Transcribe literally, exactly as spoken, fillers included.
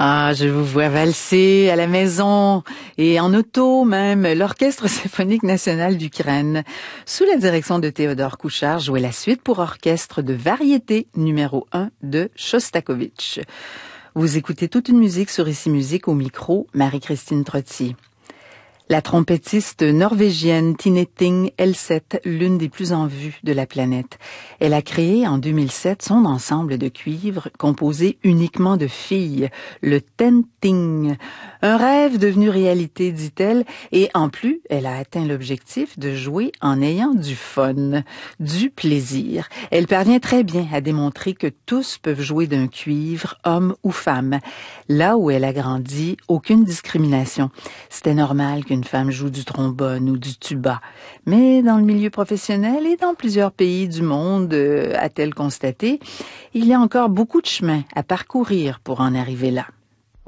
Ah, je vous vois valser à la maison et en auto même. L'Orchestre symphonique national d'Ukraine, sous la direction de Théodore Couchard, jouait la suite pour orchestre de variété numéro un de Shostakovich. Vous écoutez toute une musique sur Ici Musique, au micro, Marie-Christine Trottier. La trompettiste norvégienne Tineting Elseth, l'une des plus en vue de la planète. Elle a créé en deux mille sept son ensemble de cuivre composé uniquement de filles, le Tenting. Un rêve devenu réalité, dit-elle, et en plus, elle a atteint l'objectif de jouer en ayant du fun, du plaisir. Elle parvient très bien à démontrer que tous peuvent jouer d'un cuivre, homme ou femme. Là où elle a grandi, aucune discrimination. C'était normal que une femme joue du trombone ou du tuba. Mais dans le milieu professionnel et dans plusieurs pays du monde, euh, a-t-elle constaté, il y a encore beaucoup de chemin à parcourir pour en arriver là.